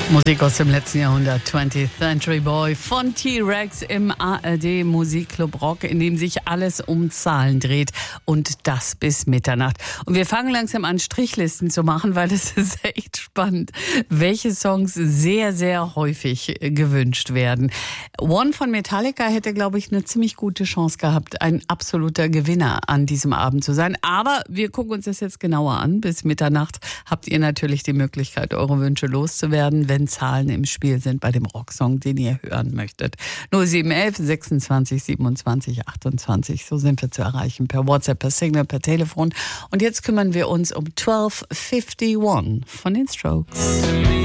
Musik aus dem letzten Jahrhundert, 20th Century Boy von T-Rex im ARD Musikclub Rock, in dem sich alles um Zahlen dreht und das bis Mitternacht. Und wir fangen langsam an, Strichlisten zu machen, weil es ist echt spannend, welche Songs sehr, sehr häufig gewünscht werden. One von Metallica hätte, glaube ich, eine ziemlich gute Chance gehabt, ein absoluter Gewinner an diesem Abend zu sein. Aber wir gucken uns das jetzt genauer an. Bis Mitternacht habt ihr natürlich die Möglichkeit, eure Wünsche loszuwerden, wenn Zahlen im Spiel sind bei dem Rocksong, den ihr hören möchtet. 0711 26 27 28, so sind wir zu erreichen, per WhatsApp, per Signal, per Telefon. Und jetzt kümmern wir uns um 1251 von den Strokes.